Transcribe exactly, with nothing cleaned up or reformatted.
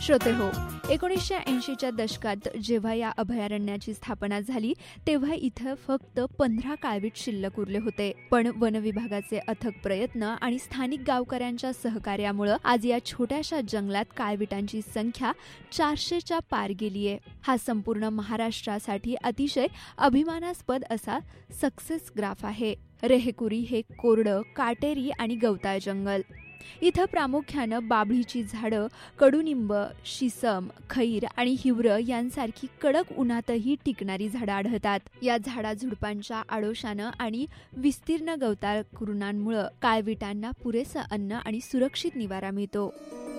श्रोतेहो, एकोणीसशे ऐंशीच्या दशकात जेव्हा या अभयारण्याची स्थापना झाली तेव्हा इथं फक्त पंधरा काळवीट शिल्लक उरले होते. पण वनविभागाचे अथक प्रयत्न आणि स्थानिक गावकऱ्यांच्या सहकार्यामुळे आज या छोट्याशा जंगलात काळविटांची संख्या चारशेच्या पार गेलीये. हा संपूर्ण महाराष्ट्रासाठी अतिशय अभिमानास्पद असा सक्सेस ग्राफ आहे. रेहकुरी हे कोरडं, काटेरी आणि गवताळ जंगल. इथं प्रामुख्यानं बाभळीची झाडं, कडुनिंब, शिसम, खैर आणि हिवर यांसारखी कडक उन्हातही टिकणारी झाडं आढळतात. या झाडाझुडपांच्या आडोशानं आणि विस्तीर्ण गवताळ कुरणांमुळे काळविटांना पुरेसं अन्न आणि सुरक्षित निवारा मिळतो.